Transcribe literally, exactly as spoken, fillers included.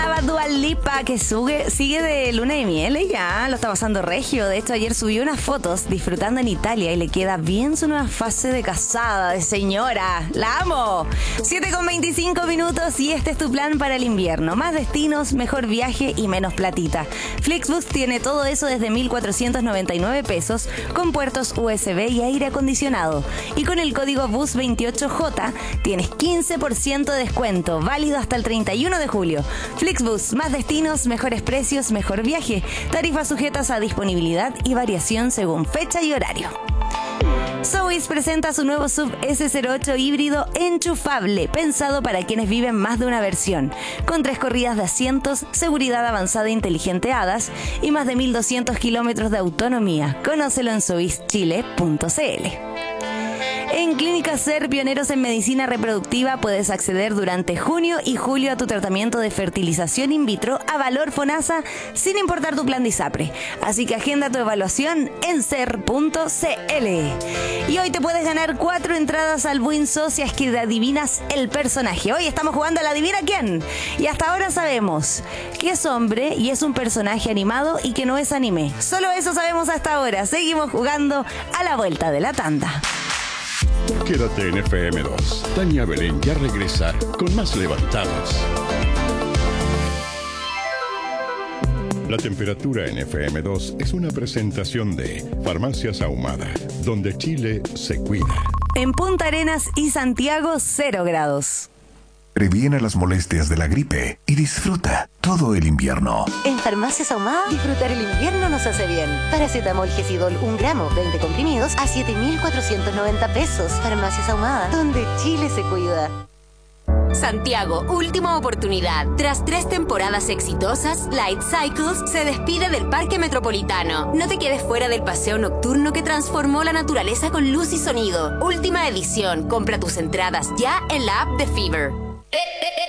llegaba Dua Lipa, que sigue, sigue de luna de miel y ya lo está pasando regio. De hecho, ayer subió unas fotos disfrutando en Italia y le queda bien su nueva fase de casada, de señora. ¡La amo! siete con veinticinco minutos y este es tu plan para el invierno. Más destinos, mejor viaje y menos platita. Flixbus tiene todo eso desde mil cuatrocientos noventa y nueve pesos con puertos U S B y aire acondicionado. Y con el código B U S veintiocho J tienes quince por ciento de descuento, válido hasta el treinta y uno de julio. Flixbus, más destinos, mejores precios, mejor viaje. Tarifas sujetas a disponibilidad y variación según fecha y horario. Zoe's presenta su nuevo S U V ese cero ocho híbrido enchufable, pensado para quienes viven más de una versión, con tres corridas de asientos, seguridad avanzada e inteligente A D A S y más de mil doscientos kilómetros de autonomía. Conócelo en zois chile punto c l. En Clínica Ser, pioneros en medicina reproductiva, puedes acceder durante junio y julio a tu tratamiento de fertilización in vitro a valor FONASA sin importar tu plan de ISAPRE. Así que agenda tu evaluación en ser punto c l. Y hoy te puedes ganar cuatro entradas al Buinzo si es que adivinas el personaje. Hoy estamos jugando a la adivina quién. Y hasta ahora sabemos que es hombre y es un personaje animado y que no es anime. Solo eso sabemos hasta ahora. Seguimos jugando a la vuelta de la tanda. Quédate en F M dos. Tania Belén ya regresa con más levantados. La temperatura en F M dos es una presentación de Farmacias Ahumada, donde Chile se cuida. En Punta Arenas y Santiago, cero grados. Previene las molestias de la gripe y disfruta todo el invierno. En Farmacias Ahumada, disfrutar el invierno nos hace bien. Paracetamol Gesidol un gramo, veinte comprimidos a siete mil cuatrocientos noventa pesos. Farmacias Ahumada, donde Chile se cuida. Santiago, última oportunidad. Tras tres temporadas exitosas, Light Cycles se despide del Parque Metropolitano. No te quedes fuera del paseo nocturno que transformó la naturaleza con luz y sonido. Última edición. Compra tus entradas ya en la app de Fever.